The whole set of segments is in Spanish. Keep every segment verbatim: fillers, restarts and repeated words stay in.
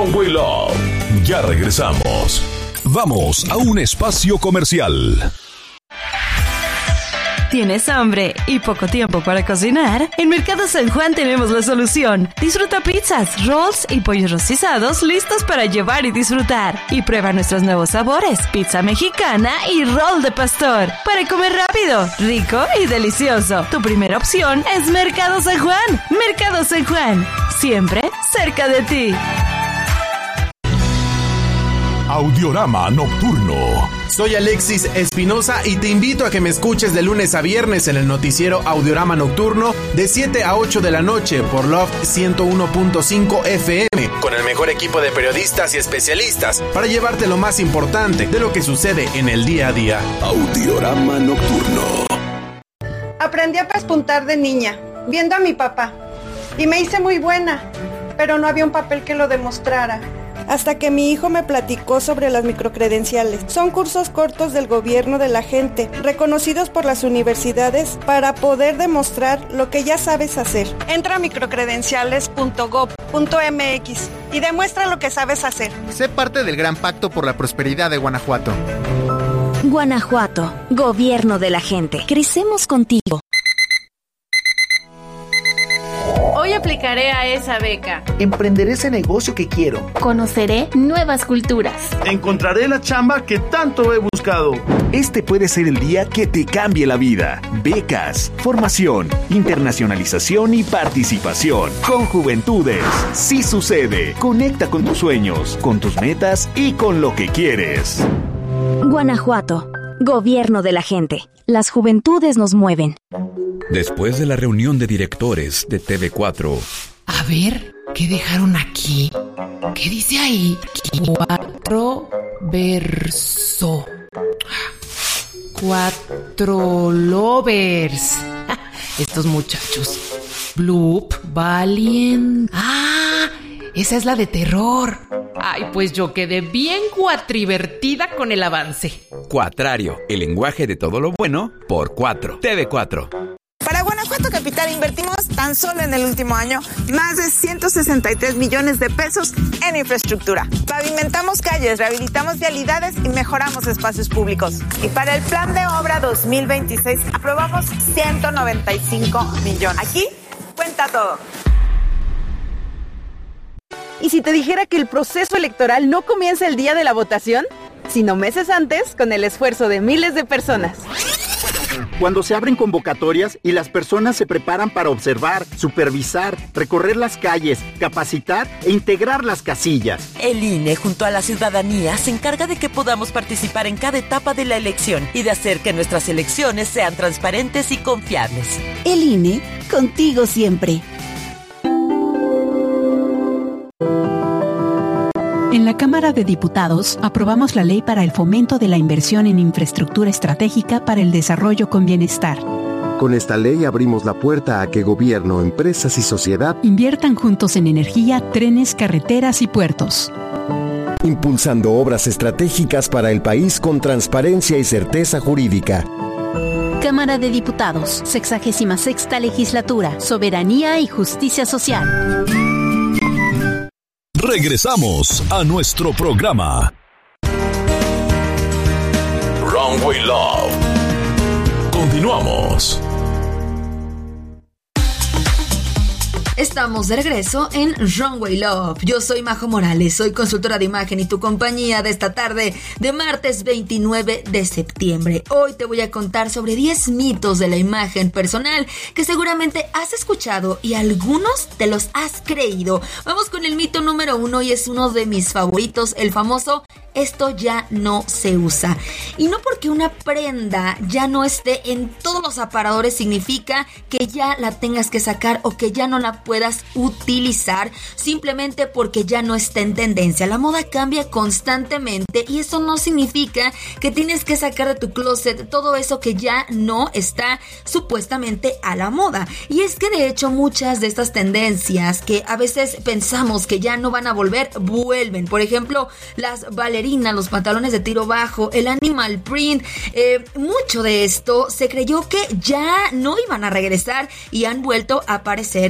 Runway Love. Ya regresamos. Vamos a un espacio comercial. ¿Tienes hambre y poco tiempo para cocinar? En Mercado San Juan tenemos la solución. Disfruta pizzas, rolls y pollos rostizados listos para llevar y disfrutar. Y prueba nuestros nuevos sabores, pizza mexicana y roll de pastor. Para comer rápido, rico y delicioso. Tu primera opción es Mercado San Juan. Mercado San Juan, siempre cerca de ti. Audiorama Nocturno. Soy Alexis Espinosa y te invito a que me escuches de lunes a viernes en el noticiero Audiorama Nocturno de siete a ocho de la noche por Love ciento uno punto cinco F M, con el mejor equipo de periodistas y especialistas para llevarte lo más importante de lo que sucede en el día a día. Audiorama Nocturno. Aprendí a pespuntar de niña, viendo a mi papá, y me hice muy buena, pero no había un papel que lo demostrara. Hasta que mi hijo me platicó sobre las microcredenciales. Son cursos cortos del gobierno de la gente, reconocidos por las universidades para poder demostrar lo que ya sabes hacer. Entra a microcredenciales punto gob punto m x y demuestra lo que sabes hacer. Sé parte del Gran Pacto por la Prosperidad de Guanajuato. Guanajuato, gobierno de la gente. Crecemos contigo. Hoy aplicaré a esa beca. Emprenderé ese negocio que quiero. Conoceré nuevas culturas. Encontraré la chamba que tanto he buscado. Este puede ser el día que te cambie la vida. Becas, formación, internacionalización y participación. Con Juventudes. Sí sucede. Conecta con tus sueños, con tus metas y con lo que quieres. Guanajuato, gobierno de la gente. Las juventudes nos mueven. Después de la reunión de directores de T V cuatro. A ver, ¿qué dejaron aquí? ¿Qué dice ahí? Cuatro verso. Cuatro lovers. Estos muchachos. Bloop, Valien. ¡Ah! Esa es la de terror. Ay, pues yo quedé bien cuatrivertida con el avance. Cuatrario, el lenguaje de todo lo bueno por cuatro. T V cuatro. Para Guanajuato Capital invertimos tan solo en el último año más de ciento sesenta y tres millones de pesos en infraestructura. Pavimentamos calles, rehabilitamos vialidades y mejoramos espacios públicos. Y para el Plan de Obra dos mil veintiséis aprobamos ciento noventa y cinco millones. Aquí cuenta todo. ¿Y si te dijera que el proceso electoral no comienza el día de la votación, sino meses antes, con el esfuerzo de miles de personas? Cuando se abren convocatorias y las personas se preparan para observar, supervisar, recorrer las calles, capacitar e integrar las casillas. El I N E junto a la ciudadanía se encarga de que podamos participar en cada etapa de la elección y de hacer que nuestras elecciones sean transparentes y confiables. El I N E, contigo siempre. En la Cámara de Diputados aprobamos la ley para el fomento de la inversión en infraestructura estratégica para el desarrollo con bienestar. Con esta ley abrimos la puerta a que gobierno, empresas y sociedad inviertan juntos en energía, trenes, carreteras y puertos. Impulsando obras estratégicas para el país con transparencia y certeza jurídica. Cámara de Diputados, sexagésima sexta legislatura, soberanía y justicia social. Regresamos a nuestro programa Runway Love. Continuamos. Estamos de regreso en Runway Love. Yo soy Majo Morales, soy consultora de imagen y tu compañía de esta tarde de martes veintinueve de septiembre. Hoy te voy a contar sobre diez mitos de la imagen personal que seguramente has escuchado y algunos te los has creído. Vamos con el mito número uno y es uno de mis favoritos, el famoso esto ya no se usa. Y no porque una prenda ya no esté en todos los aparadores significa que ya la tengas que sacar o que ya no la puedas utilizar simplemente porque ya no está en tendencia. La moda cambia constantemente y eso no significa que tienes que sacar de tu closet todo eso que ya no está supuestamente a la moda. Y es que de hecho muchas de estas tendencias que a veces pensamos que ya no van a volver, vuelven. Por ejemplo, las bailarinas, los pantalones de tiro bajo, el animal print, eh, mucho de esto se creyó que ya no iban a regresar y han vuelto a aparecer. Y normalmente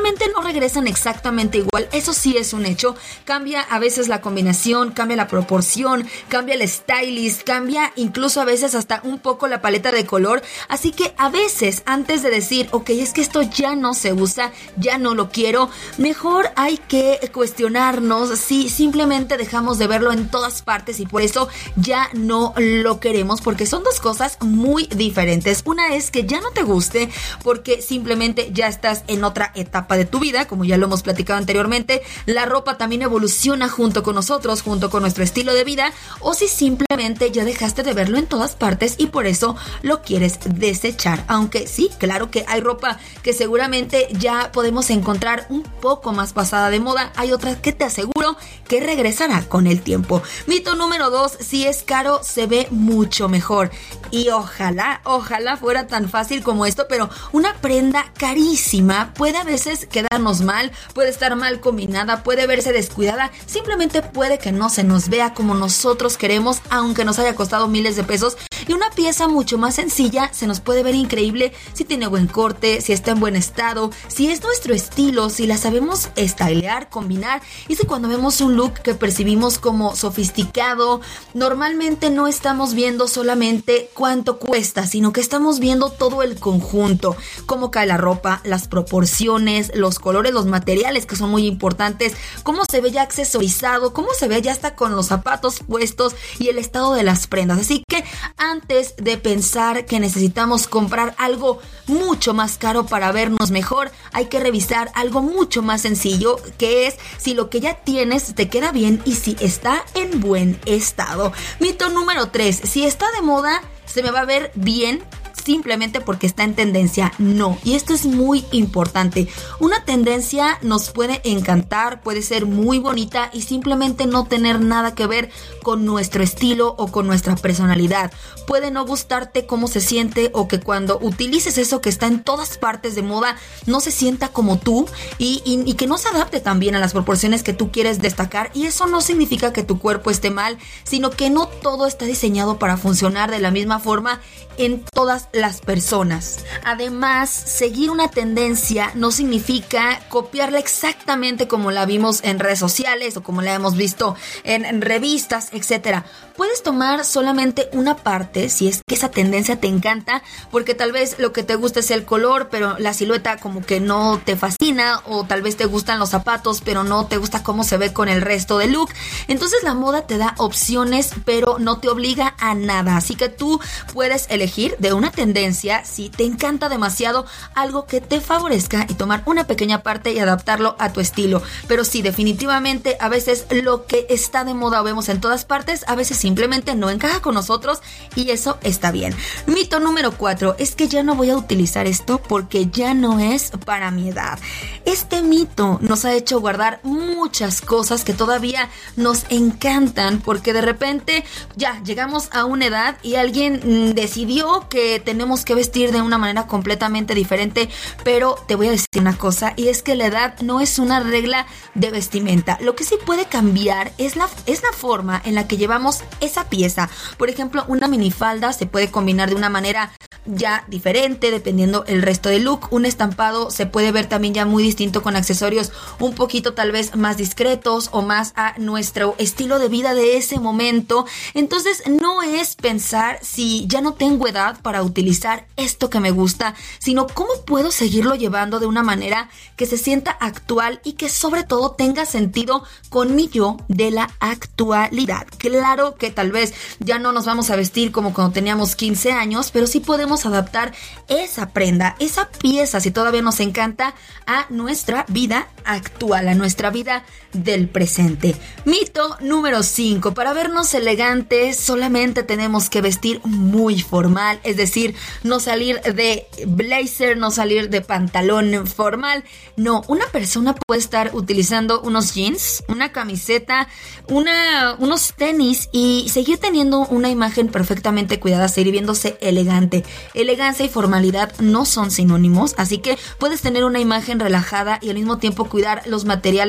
simplemente no regresan exactamente igual. Eso sí es un hecho. Cambia a veces la combinación, cambia la proporción, cambia el stylist, cambia incluso a veces hasta un poco la paleta de color. Así que a veces, antes de decir, ok, es que esto ya no se usa, ya no lo quiero, mejor hay que cuestionarnos si simplemente dejamos de verlo en todas partes y por eso ya no lo queremos, porque son dos cosas muy diferentes. Una es que ya no te guste porque simplemente ya estás en otra etapa de tu vida, como ya lo hemos platicado anteriormente. La ropa también evoluciona junto con nosotros, junto con nuestro estilo de vida, o si simplemente ya dejaste de verlo en todas partes y por eso lo quieres desechar. Aunque sí, claro que hay ropa que seguramente ya podemos encontrar un poco más pasada de moda, hay otras que te aseguro que regresará con el tiempo. Mito número dos, si es caro se ve mucho mejor. Y ojalá, ojalá fuera tan fácil como esto, pero una prenda carísima puede a veces quedarnos mal, puede estar mal combinada, puede verse descuidada, simplemente puede que no se nos vea como nosotros queremos, aunque nos haya costado miles de pesos. Y una pieza mucho más sencilla se nos puede ver increíble si tiene buen corte, si está en buen estado, si es nuestro estilo, si la sabemos stylear, combinar. Y si cuando vemos un look que percibimos como sofisticado, normalmente no estamos viendo solamente cuánto cuesta, sino que estamos viendo todo el conjunto, cómo cae la ropa, las proporciones, los colores, los materiales que son muy importantes, cómo se ve ya accesorizado, cómo se ve ya hasta con los zapatos puestos y el estado de las prendas. Así que antes de pensar que necesitamos comprar algo mucho más caro para vernos mejor, hay que revisar algo mucho más sencillo, que es si lo que ya tienes te queda bien y si está en buen estado. Mito número tres, si está de moda, se me va a ver bien simplemente porque está en tendencia. No, y esto es muy importante. Una tendencia nos puede encantar, puede ser muy bonita y simplemente no tener nada que ver con nuestro estilo o con nuestra personalidad. Puede no gustarte cómo se siente o que cuando utilices eso que está en todas partes de moda no se sienta como tú y, y, y que no se adapte también a las proporciones que tú quieres destacar, y eso no significa que tu cuerpo esté mal, sino que no todo está diseñado para funcionar de la misma forma en todas las personas. Además, seguir una tendencia no significa copiarla exactamente como la vimos en redes sociales o como la hemos visto en, en revistas, etcétera. Puedes tomar solamente una parte si es que esa tendencia te encanta, porque tal vez lo que te gusta es el color, pero la silueta como que no te fascina, o tal vez te gustan los zapatos, pero no te gusta cómo se ve con el resto del look. Entonces la moda te da opciones, pero no te obliga a nada. Así que tú puedes elegir de una tendencia si te encanta demasiado algo que te favorezca y tomar una pequeña parte y adaptarlo a tu estilo. Pero sí, definitivamente a veces lo que está de moda o vemos en todas partes, a veces simplemente no encaja con nosotros y eso está bien. Mito número cuatro, es que ya no voy a utilizar esto porque ya no es para mi edad. Este mito nos ha hecho guardar muchas cosas que todavía nos encantan, porque de repente ya llegamos a una edad y alguien decidió que tenemos que vestir de una manera completamente diferente, pero te voy a decir una cosa, y es que la edad no es una regla de vestimenta. Lo que sí puede cambiar es la, es la forma en la que llevamos esa pieza. Por ejemplo, una minifalda se puede combinar de una manera ya diferente dependiendo el resto del look. Un estampado se puede ver también ya muy distinto con accesorios un poquito tal vez más discretos o más a nuestro estilo de vida de ese momento. Entonces no es pensar si ya no tengo edad para utilizar esto que me gusta, sino cómo puedo seguirlo llevando de una manera que se sienta actual y que sobre todo tenga sentido con mi yo de la actualidad. Claro que tal vez ya no nos vamos a vestir como cuando teníamos quince años, pero sí podemos adaptar esa prenda, esa pieza, si todavía nos encanta, a nuestra vida actual, a nuestra vida del presente. Mito número cinco, para vernos elegantes solamente tenemos que vestir muy formal, es decir, no salir de blazer, no salir de pantalón formal. No, una persona puede estar utilizando unos jeans, una camiseta, una, unos tenis y seguir teniendo una imagen perfectamente cuidada, seguir viéndose elegante. Elegancia y formalidad no son sinónimos, así que puedes tener una imagen relajada y al mismo tiempo cuidar los materiales, las proporciones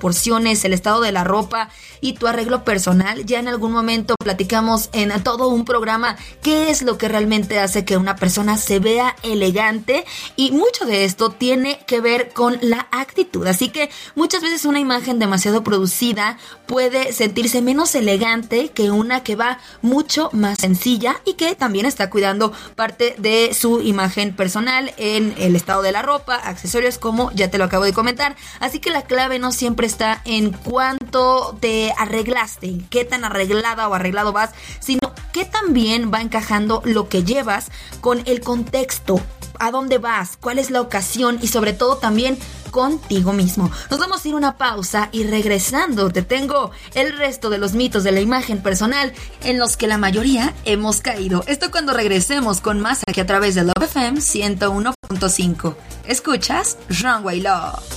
proporciones, el estado de la ropa y tu arreglo personal. Ya en algún momento platicamos en todo un programa qué es lo que realmente hace que una persona se vea elegante, y mucho de esto tiene que ver con la actitud. Así que muchas veces una imagen demasiado producida puede sentirse menos elegante que una que va mucho más sencilla y que también está cuidando parte de su imagen personal en el estado de la ropa, accesorios, como ya te lo acabo de comentar. Así que la clave no siempre está en cuánto te arreglaste, qué tan arreglada o arreglado vas, sino qué tan bien va encajando lo que llevas con el contexto, a dónde vas, cuál es la ocasión y sobre todo también contigo mismo. Nos vamos a ir a una pausa y regresando te tengo el resto de los mitos de la imagen personal en los que la mayoría hemos caído. Esto cuando regresemos con más aquí a través de Love F M ciento uno punto cinco. Escuchas Runway Love.